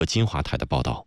金华台的报道。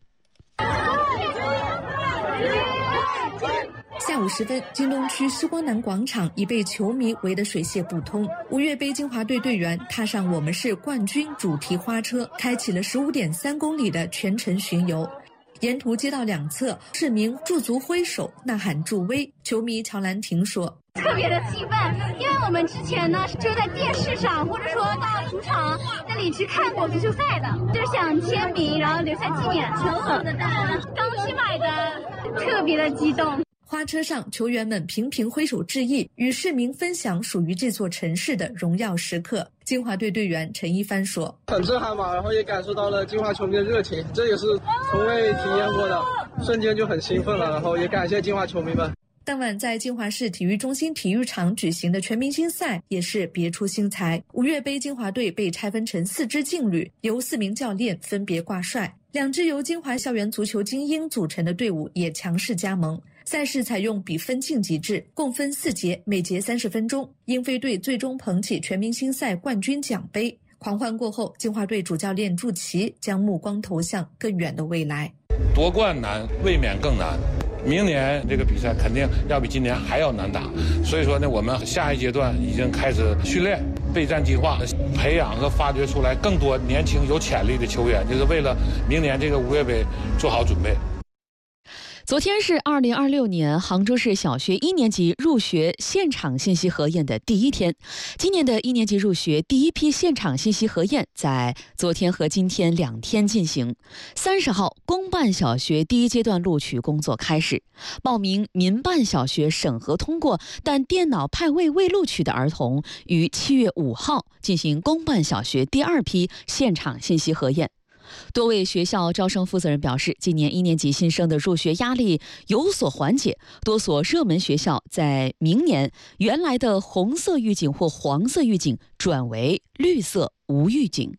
下午10分，京东区狮光南广场已被球迷围得水泄不通。5月杯金华队队员踏上我们是冠军主题花车，开启了15.3公里的全程巡游。沿途街道两侧，市民驻足挥手呐喊助威。球迷乔兰婷说：“ 特别的兴奋，因为我们之前呢就在电视上或者说到主场那里去看过足球赛的，就想签名，然后留下纪念。很好的蛋，刚新买的，特别的激动。” 花车上，球员们频频挥手致意，与市民分享属于这座城市的荣耀时刻。金华队队员陈一帆说：“ 很震撼吧，然后也感受到了金华球迷的热情，这也是从未体验过的，瞬间就很兴奋了。然后也感谢金华球迷们。” 当晚在金华市体育中心体育场举行的全明星赛也是别出心裁。5月杯金华队被拆分成4支劲旅，由4名教练分别挂帅。2支由金华校园足球精英组成的队伍也强势加盟。赛事采用比分晋级制，共分4节，每节30分钟。英飞队最终捧起全明星赛冠军奖杯。狂欢过后，金华队主教练祝琦将目光投向更远的未来。 夺冠难，卫冕更难。明年这个比赛肯定要比今年还要难打，所以说呢，我们下一阶段已经开始训练备战计划，培养和发掘出来更多年轻有潜力的球员，就是为了明年这个5月杯做好准备。 昨天是2026年杭州市小学1年级入学现场信息核验的第一天。今年的1年级入学第一批现场信息核验在昨天和今天2天进行。30号，公办小学第一阶段录取工作开始，报名民办小学审核通过但电脑派位未录取的儿童，于7月5号进行公办小学第2批现场信息核验。多位学校招生负责人表示，今年1年级新生的入学压力有所缓解，多所热门学校在明年原来的红色预警或黄色预警转为绿色无预警。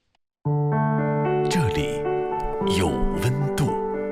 这里有温度。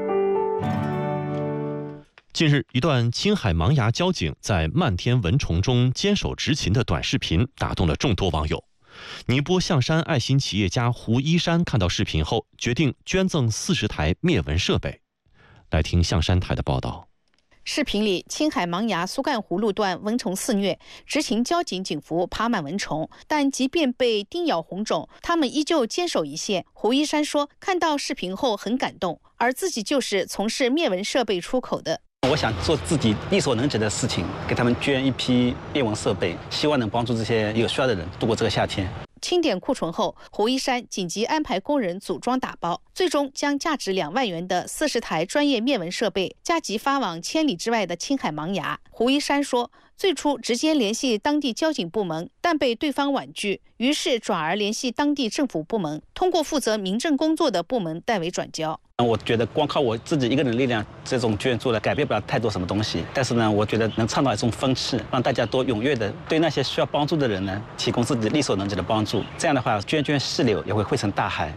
近日，一段青海茫崖交警在漫天蚊虫中坚守执勤的短视频打动了众多网友。宁波象山爱心企业家胡一山看到视频后，决定捐赠40台灭蚊设备。来听象山台的报道。 视频里，青海茫崖苏干湖路段蚊虫肆虐，执勤交警警服爬满蚊虫，但即便被叮咬红肿，他们依旧坚守一线。胡一山说，看到视频后很感动，而自己就是从事灭蚊设备出口的。 我想做自己力所能及的事情，给他们捐一批灭蚊设备，希望能帮助这些有需要的人度过这个夏天。 清点库存后，胡一山紧急安排工人组装打包，最终将价值2万元的40台专业灭蚊设备加急发往千里之外的青海茫崖。胡一山说，最初直接联系当地交警部门，但被对方婉拒，于是转而联系当地政府部门，通过负责民政工作的部门代为转交。 我觉得光靠我自己一个人的力量，这种捐助呢改变不了太多什么东西，但是呢，我觉得能倡导一种风气，让大家多踊跃的对那些需要帮助的人呢提供自己力所能及的帮助，这样的话涓涓细流也会汇成大海。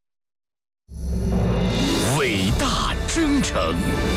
伟大征程。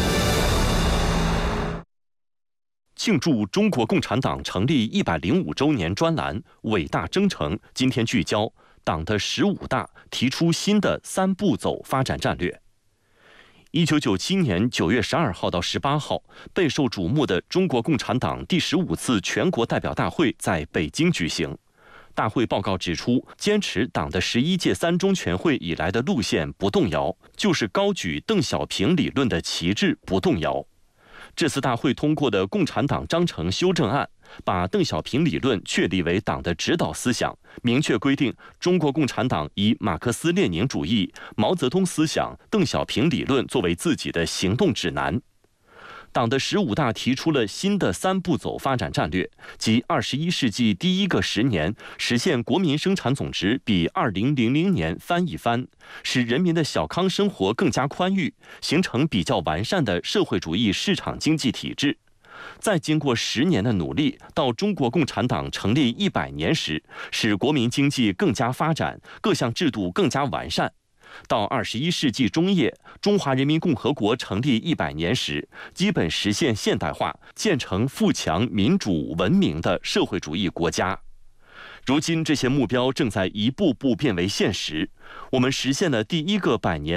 庆祝中国共产党成立105周年专栏伟大征程今天聚焦党的15大，提出新的3步走发展战略。1997年9月12号到18号，备受瞩目的中国共产党第15次全国代表大会在北京举行。大会报告指出，坚持党的11届3中全会以来的路线不动摇，就是高举邓小平理论的旗帜不动摇。这次大会通过的共产党章程修正案，把邓小平理论确立为党的指导思想，明确规定中国共产党以马克思列宁主义、毛泽东思想、邓小平理论作为自己的行动指南。党的15大提出了新的3步走发展战略，即21世纪第1个10年实现国民生产总值比2000年翻一番，使人民的小康生活更加宽裕，形成比较完善的社会主义市场经济体制。再经过10年的努力，到中国共产党成立100年时，使国民经济更加发展，各项制度更加完善。到21世纪中叶，中华人民共和国成立100年时，基本实现现代化，建成富强、民主、文明的社会主义国家。如今，这些目标正在一步步变为现实。我们实现了第1个100年